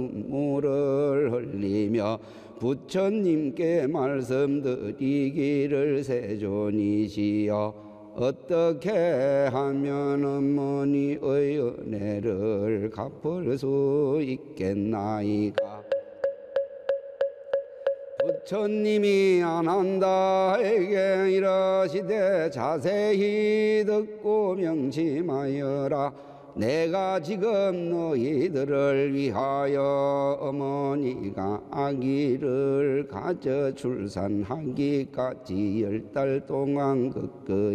눈물을 흘리며 부처님께 말씀드리기를 세존이시여 어떻게 하면 어머니의 은혜를 갚을 수 있겠나이까. 부처님이 아난다에게 이러시되 자세히 듣고 명심하여라. 내가 지금 너희들을 위하여 어머니가 아기를 가져 출산하기까지 10달 동안